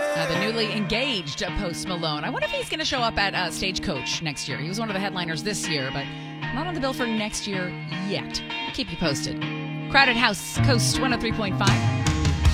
The newly engaged Post Malone. I wonder if he's going to show up at Stagecoach next year. He was one of the headliners this year, but not on the bill for next year yet. Keep you posted. Crowded House, Coast 103.5.